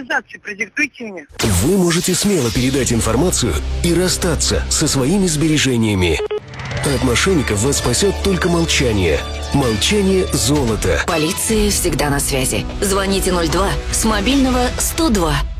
Продиктуйте мне. Вы можете смело передать информацию и расстаться со своими сбережениями. От мошенников вас спасет только молчание. Молчание – золото. Полиция всегда на связи. Звоните 02 с мобильного 102.